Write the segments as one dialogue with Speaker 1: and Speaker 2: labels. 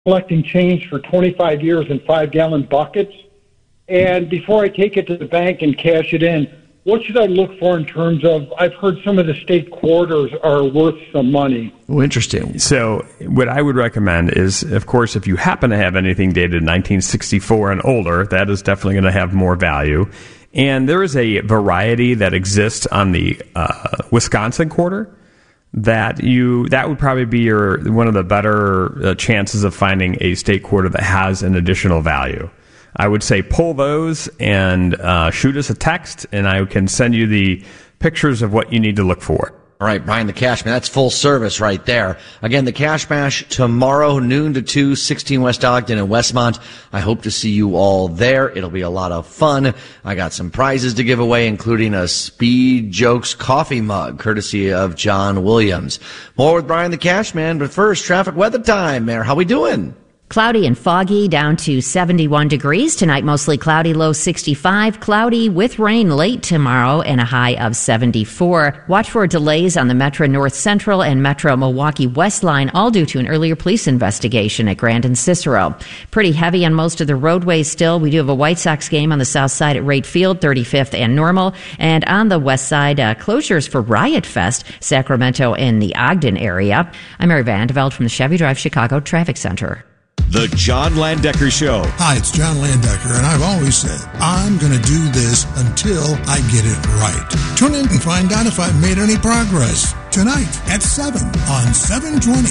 Speaker 1: collecting change for 25 years in 5-gallon buckets. And before I take it to the bank and cash it in, what should I look for in terms of, I've heard some of the state quarters are worth some money.
Speaker 2: Oh, interesting.
Speaker 3: So what I would recommend is, of course, if you happen to have anything dated 1964 and older, that is definitely going to have more value. And there is a variety that exists on the Wisconsin quarter that would probably be one of the better chances of finding a state quarter that has an additional value. I would say pull those and shoot us a text, and I can send you the pictures of what you need to look for.
Speaker 2: All right, Brian the Cash Man, that's full service right there. Again, the Cash Bash tomorrow, noon to 2, 16 West Ogden in Westmont. I hope to see you all there. It'll be a lot of fun. I got some prizes to give away, including a Speed Jokes coffee mug, courtesy of John Williams. More with Brian the Cash Man, but first, traffic weather time. Mayor, how we doing?
Speaker 4: Cloudy and foggy, down to 71 degrees. Tonight, mostly cloudy, low 65. Cloudy with rain late tomorrow and a high of 74. Watch for delays on the Metro North Central and Metro Milwaukee West line, all due to an earlier police investigation at Grand and Cicero. Pretty heavy on most of the roadways still. We do have a White Sox game on the south side at Rate Field, 35th and Normal. And on the west side, closures for Riot Fest, Sacramento and the Ogden area. I'm Mary Vandeveld from the Chevy Drive Chicago Traffic Center.
Speaker 5: The John Landecker Show.
Speaker 6: Hi, it's John Landecker, and I've always said, I'm going to do this until I get it right. Tune in and find out if I've made any progress. Tonight at 7 on 720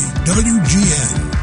Speaker 6: WGN.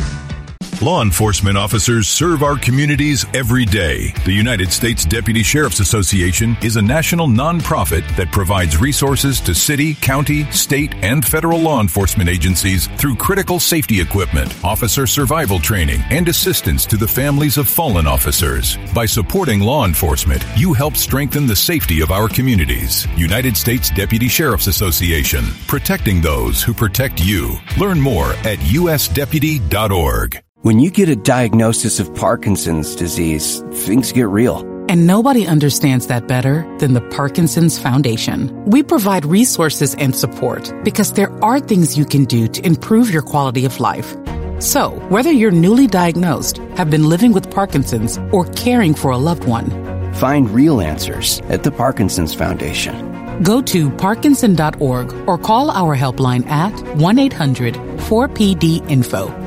Speaker 7: Law enforcement officers serve our communities every day. The United States Deputy Sheriff's Association is a national nonprofit that provides resources to city, county, state, and federal law enforcement agencies through critical safety equipment, officer survival training, and assistance to the families of fallen officers. By supporting law enforcement, you help strengthen the safety of our communities. United States Deputy Sheriff's Association, protecting those who protect you. Learn more at usdeputy.org.
Speaker 8: When you get a diagnosis of Parkinson's disease, things get real.
Speaker 9: And nobody understands that better than the Parkinson's Foundation. We provide resources and support because there are things you can do to improve your quality of life. So, whether you're newly diagnosed, have been living with Parkinson's, or caring for a loved one,
Speaker 8: find real answers at the Parkinson's Foundation.
Speaker 9: Go to Parkinson.org or call our helpline at 1-800-4PD-INFO.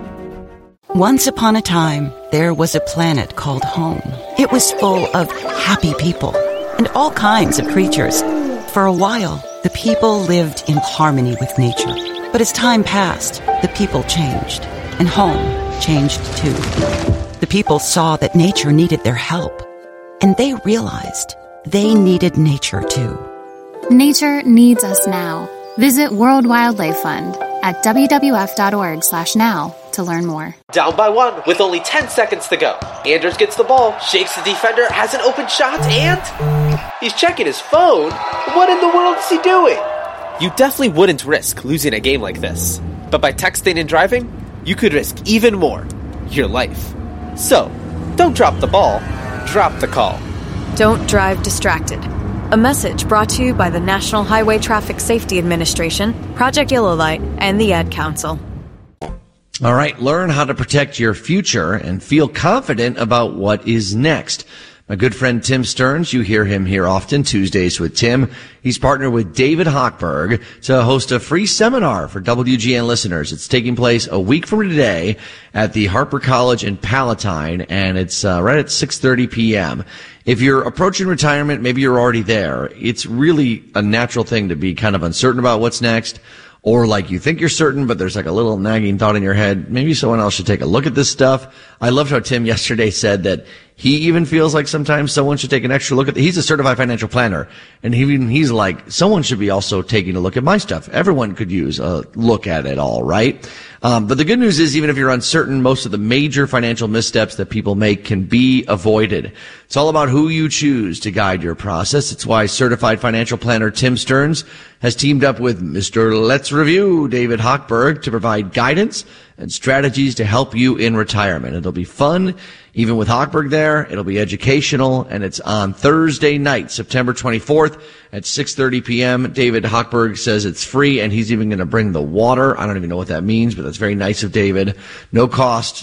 Speaker 10: Once upon a time, there was a planet called home. It was full of happy people and all kinds of creatures. For a while, the people lived in harmony with nature. But as time passed, the people changed, and home changed too. The people saw that nature needed their help, and they realized they needed nature too.
Speaker 11: Nature needs us now. Visit World Wildlife Fund at wwf.org/now to learn more.
Speaker 12: Down by 1 with only 10 seconds to go. Anders gets the ball, shakes the defender, has an open shot, and he's checking his phone. What in the world is he doing? You definitely wouldn't risk losing a game like this. But by texting and driving, you could risk even more. Your life. So, don't drop the ball. Drop the call.
Speaker 13: Don't drive distracted. A message brought to you by the National Highway Traffic Safety Administration, Project Yellow Light, and the Ad Council.
Speaker 2: All right, learn how to protect your future and feel confident about what is next. My good friend Tim Stearns, you hear him here often, Tuesdays with Tim. He's partnered with David Hochberg to host a free seminar for WGN listeners. It's taking place a week from today at the Harper College in Palatine, and it's right at 6:30 p.m. If you're approaching retirement, maybe you're already there. It's really a natural thing to be kind of uncertain about what's next. Or like you think you're certain, but there's like a little nagging thought in your head. Maybe someone else should take a look at this stuff. I loved how Tim yesterday said that he even feels like sometimes someone should take an extra look at he's a certified financial planner. And he's like, someone should be also taking a look at my stuff. Everyone could use a look at it all, right? But the good news is, even if you're uncertain, most of the major financial missteps that people make can be avoided. It's all about who you choose to guide your process. It's why certified financial planner Tim Stearns has teamed up with Mr. Let's Review, David Hochberg, to provide guidance and strategies to help you in retirement. It'll be fun, even with Hochberg there. It'll be educational, and it's on Thursday night, September 24th at 6:30 p.m. David Hochberg says it's free, and he's even going to bring the water. I don't even know what that means, but that's very nice of David. No cost.